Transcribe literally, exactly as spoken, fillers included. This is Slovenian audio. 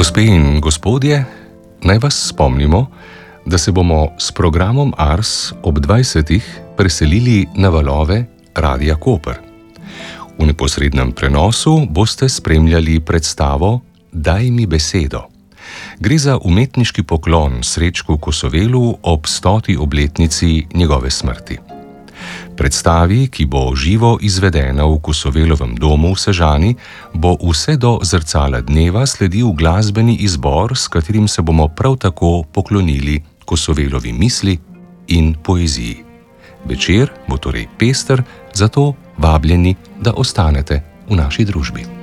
Gospe in gospodje, naj vas spomnimo, da se bomo s programom Ars ob dvajsetih preselili na valove Radia Koper. V neposrednem prenosu boste spremljali predstavo Daj mi besedo. Gre za umetniški poklon Srečku Kosovelu ob stoti obletnici njegove smrti. Predstavi, ki bo živo izvedena v Kosovelovem domu v Sežani, bo vse do zrcala dneva sledil glasbeni izbor, s katerim se bomo prav tako poklonili Kosovelovi misli in poeziji. Večer bo torej pester, zato vabljeni, da ostanete v naši družbi.